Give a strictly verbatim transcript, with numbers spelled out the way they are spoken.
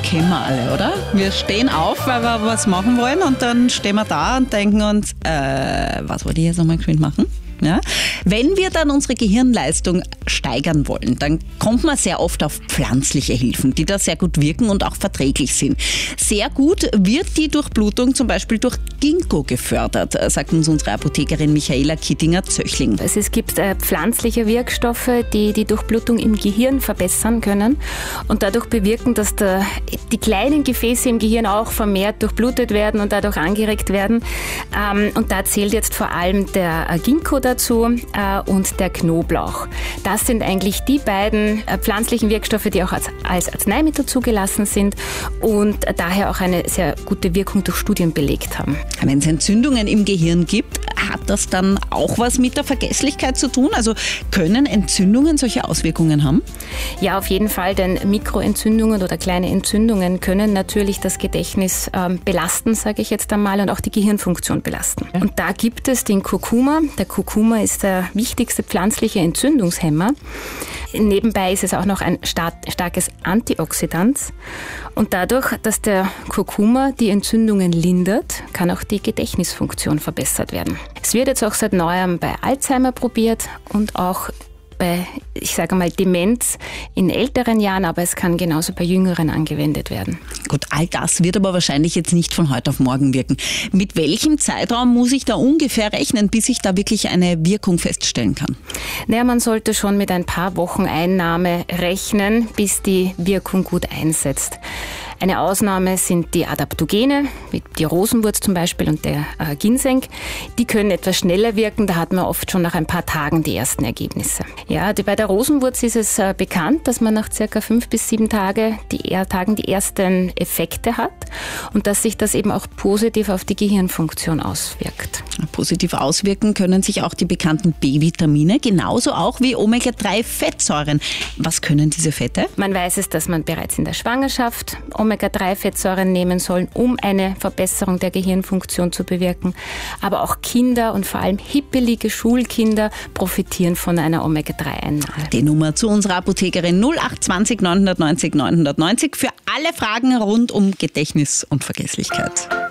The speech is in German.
kennen wir alle, oder? Wir stehen auf, weil wir was machen wollen und dann stehen wir da und denken uns, äh, was wollte ich jetzt nochmal geschwind machen? Ja? Wenn wir dann unsere Gehirnleistung steigern wollen, dann kommt man sehr oft auf pflanzliche Hilfen, die da sehr gut wirken und auch verträglich sind. Sehr gut wird die Durchblutung zum Beispiel durch Ginkgo gefördert, sagt uns unsere Apothekerin Michaela Kittinger-Zöchling. Also es gibt äh, pflanzliche Wirkstoffe, die die Durchblutung im Gehirn verbessern können und dadurch bewirken, dass der, die kleinen Gefäße im Gehirn auch vermehrt durchblutet werden und dadurch angeregt werden. Ähm, und da zählt jetzt vor allem der äh, Ginkgo dazu äh, und der Knoblauch. Das sind eigentlich die beiden äh, pflanzlichen Wirkstoffe, die auch als, als Arzneimittel zugelassen sind und äh, daher auch eine sehr gute Wirkung durch Studien belegt haben. Wenn es Entzündungen im Gehirn gibt, hat das dann auch was mit der Vergesslichkeit zu tun? Also können Entzündungen solche Auswirkungen haben? Ja, auf jeden Fall, denn Mikroentzündungen oder kleine Entzündungen können natürlich das Gedächtnis ähm, belasten, sage ich jetzt einmal, und auch die Gehirnfunktion belasten. Ja. Und da gibt es den Kurkuma. Der Kurkuma ist der wichtigste pflanzliche Entzündungshemmer. Nebenbei ist es auch noch ein starkes Antioxidant. Und dadurch, dass der Kurkuma die Entzündungen lindert, kann auch die Gedächtnisfunktion verbessert werden. Es wird jetzt auch seit neuem bei Alzheimer probiert und auch bei, ich sage mal, Demenz in älteren Jahren, aber es kann genauso bei Jüngeren angewendet werden. Gut, all das wird aber wahrscheinlich jetzt nicht von heute auf morgen wirken. Mit welchem Zeitraum muss ich da ungefähr rechnen, bis ich da wirklich eine Wirkung feststellen kann? Naja, man sollte schon mit ein paar Wochen Einnahme rechnen, bis die Wirkung gut einsetzt. Eine Ausnahme sind die Adaptogene, wie die Rosenwurz zum Beispiel und der äh, Ginseng. Die können etwas schneller wirken, da hat man oft schon nach ein paar Tagen die ersten Ergebnisse. Ja, die, bei der Rosenwurz ist es äh, bekannt, dass man nach circa fünf bis sieben Tage die, äh, Tagen die ersten Effekte hat und dass sich das eben auch positiv auf die Gehirnfunktion auswirkt. Positiv auswirken können sich auch die bekannten B-Vitamine, genauso auch wie Omega drei Fettsäuren. Was können diese Fette? Man weiß es, dass man bereits in der Schwangerschaft Omega drei Fettsäuren nehmen soll, um eine Verbesserung der Gehirnfunktion zu bewirken. Aber auch Kinder und vor allem hippelige Schulkinder profitieren von einer Omega drei Einnahme. Die Nummer zu unserer Apothekerin null acht zwanzig neunhundertneunzig neunhundertneunzig für alle Fragen rund um Gedächtnis und Vergesslichkeit.